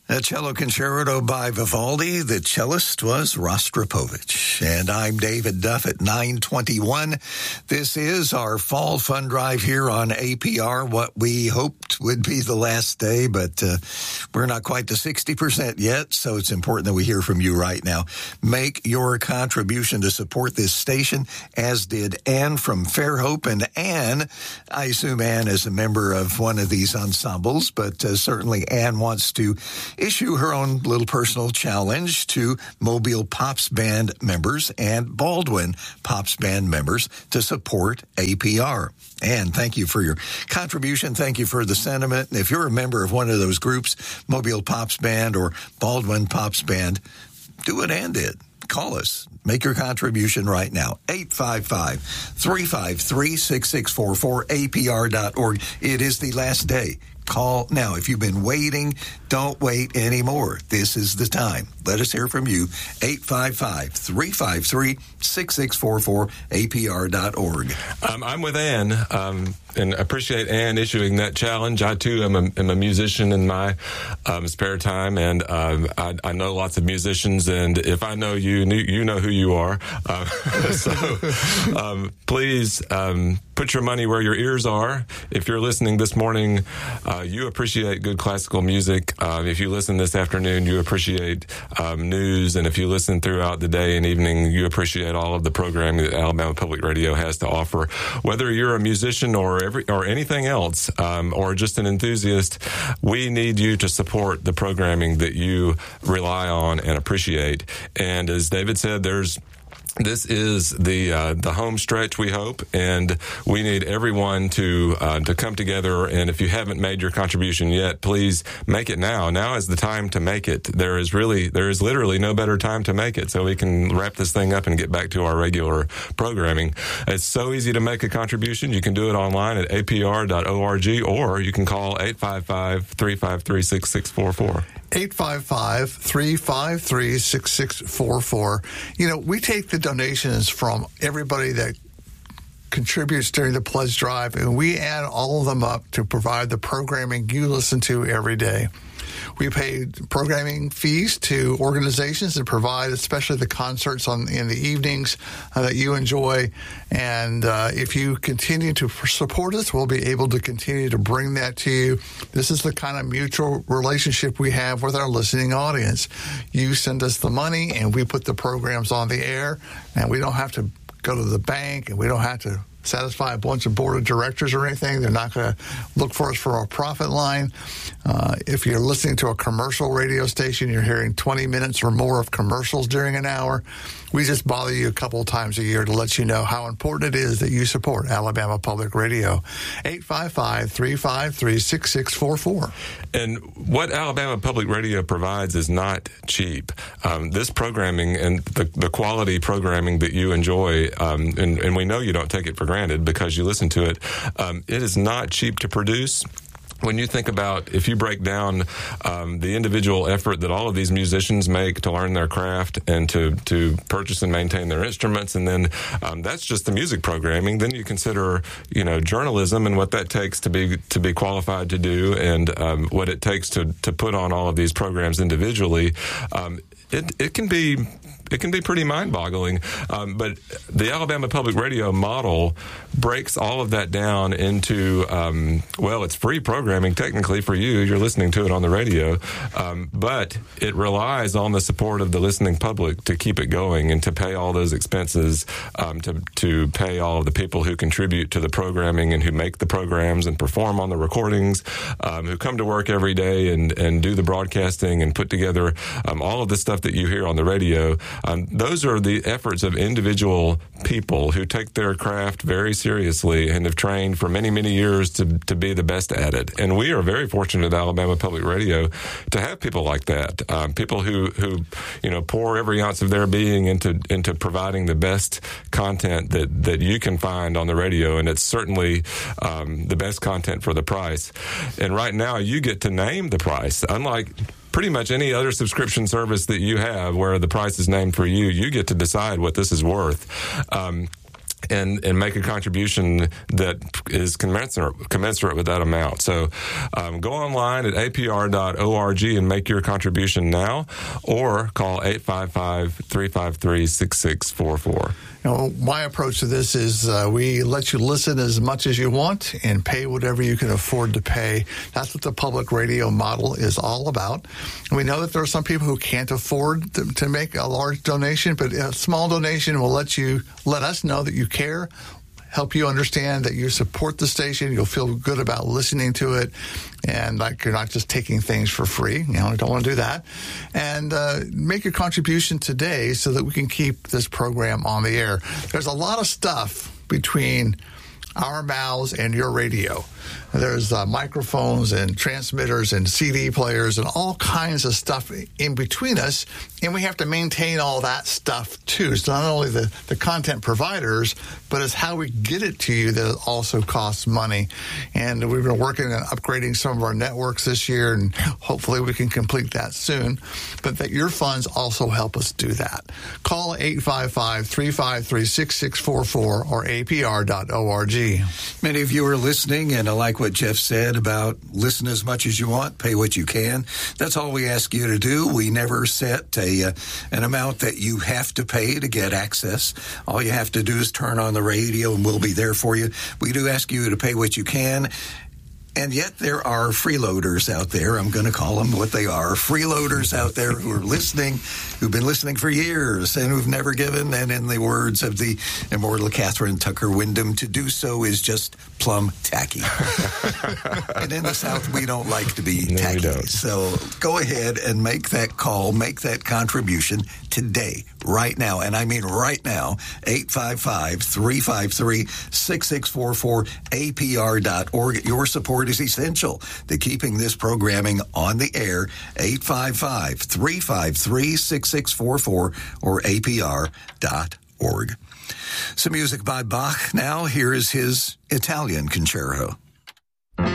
A cello concerto by Vivaldi. The cellist was Rostropovich. And I'm David Duff at 9:21. This is our fall fund drive here on APR, what we hoped would be the last day, but we're not quite to 60% yet, so it's important that we hear from you right now. Make your contribution to support this station, as did Ann from Fairhope. And Ann, I assume Ann is a member of one of these ensembles, but certainly Ann wants to issue her own little personal challenge to Mobile Pops Band members and Baldwin Pops Band members to support APR. And thank you for your contribution. Thank you for the sentiment. And if you're a member of one of those groups, Mobile Pops Band or Baldwin Pops Band, do what Ann did. Call us. Make your contribution right now. 855-353-6644, APR.org. It is the last day. Call now. If you've been waiting, don't wait anymore. This is the time. Let us hear from you. 855-353-6644, APR.org. I'm with Ann, and appreciate Ann issuing that challenge. I, too, am a musician in my spare time, and I know lots of musicians, and if I know you, you know who you are. So please put your money where your ears are. If you're listening this morning, you appreciate good classical music. If you listen this afternoon, you appreciate news. And if you listen throughout the day and evening, you appreciate all of the programming that Alabama Public Radio has to offer. Whether you're a musician or anything else, or just an enthusiast, we need you to support the programming that you rely on and appreciate. And as David said, this is the home stretch, we hope, and we need everyone to come together. And if you haven't made your contribution yet, please make it now. Now is the time to make it. There is literally no better time to make it, so we can wrap this thing up and get back to our regular programming. It's so easy to make a contribution. You can do it online at apr.org, or you can call 855-353-6644. 855-353-6644. You know, we take the donations from everybody that contributes during the pledge drive, and we add all of them up to provide the programming you listen to every day. We pay programming fees to organizations that provide, especially the concerts in the evenings that you enjoy. And if you continue to support us, we'll be able to continue to bring that to you. This is the kind of mutual relationship we have with our listening audience. You send us the money, and we put the programs on the air, and we don't have to go to the bank, and we don't have to satisfy a bunch of board of directors or anything. They're not going to look for us for a profit line. If you're listening to a commercial radio station, you're hearing 20 minutes or more of commercials during an hour. We just bother you a couple of times a year to let you know how important it is that you support Alabama Public Radio. 855-353-6644. And what Alabama Public Radio provides is not cheap. This programming and the quality programming that you enjoy, and we know you don't take it for granted because you listen to it, it is not cheap to produce. When you think about, if you break down the individual effort that all of these musicians make to learn their craft and to purchase and maintain their instruments, and then that's just the music programming. Then you consider, journalism and what that takes to be qualified to do, and what it takes to put on all of these programs individually. It can be pretty mind-boggling, but the Alabama Public Radio model breaks all of that down into, it's free programming technically for you. You're listening to it on the radio, but it relies on the support of the listening public to keep it going and to pay all those expenses, to pay all of the people who contribute to the programming and who make the programs and perform on the recordings, who come to work every day and do the broadcasting and put together all of the stuff that you hear on the radio. Those are the efforts of individual people who take their craft very seriously and have trained for many, many years to be the best at it. And we are very fortunate at Alabama Public Radio to have people like that, people who pour every ounce of their being into providing the best content that you can find on the radio. And it's certainly the best content for the price. And right now, you get to name the price. Unlike pretty much any other subscription service that you have where the price is named for you, you get to decide what this is worth. and make a contribution that is commensurate with that amount. So go online at apr.org and make your contribution now, or call 855-353-6644. My approach to this is we let you listen as much as you want and pay whatever you can afford to pay. That's what the public radio model is all about. And we know that there are some people who can't afford to make a large donation, but a small donation will let us know that you care, help you understand that you support the station. You'll feel good about listening to it, and like you're not just taking things for free. I don't want to do that. And make your contribution today so that we can keep this program on the air. There's a lot of stuff between our mouths and your radio. There's microphones and transmitters and CD players and all kinds of stuff in between us, and we have to maintain all that stuff too. It's not only the content providers, but it's how we get it to you that also costs money. And we've been working on upgrading some of our networks this year, and hopefully we can complete that soon. But that your funds also help us do that. Call 855-353-6644 or apr.org. Many of you are listening, and I like what Jeff said about listen as much as you want, pay what you can. That's all we ask you to do. We never set an amount that you have to pay to get access. All you have to do is turn on the radio, and we'll be there for you. We do ask you to pay what you can. And yet there are freeloaders out there. I'm going to call them what they are. Freeloaders out there who are listening, who've been listening for years and who've never given. And in the words of the immortal Catherine Tucker Wyndham, to do so is just plumb tacky. And in the South, we don't like to be tacky. No, we don't. So go ahead and make that call, make that contribution today, right now. And I mean right now, 855-353-6644, apr.org. Your support is essential to keeping this programming on the air. 855-353-6644 or apr.org. Some music by Bach now. Here is his Italian Concerto.